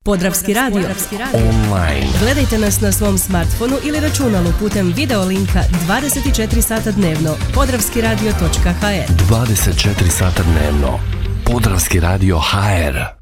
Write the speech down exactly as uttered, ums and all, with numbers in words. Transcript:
Podravski radio. Online. Gledajte nas na svom smartfonu ili računalu putem video linka dvadeset četiri sata dnevno. podravski radio točka ha er dvadeset četiri sata dnevno. Podravski radio ha er.